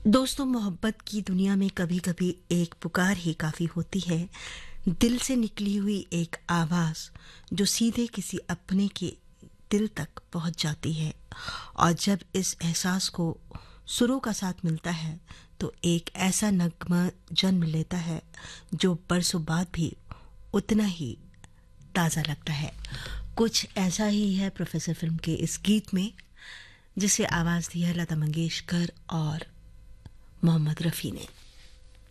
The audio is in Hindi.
दोस्तों, मोहब्बत की दुनिया में कभी कभी एक पुकार ही काफ़ी होती है। दिल से निकली हुई एक आवाज़ जो सीधे किसी अपने के दिल तक पहुंच जाती है। और जब इस एहसास को सुरों का साथ मिलता है तो एक ऐसा नगमा जन्म लेता है जो बरसों बाद भी उतना ही ताज़ा लगता है। कुछ ऐसा ही है प्रोफेसर फिल्म के इस गीत में, जिसे आवाज़ दी है लता मंगेशकर और मोहम्मद रफ़ी ने।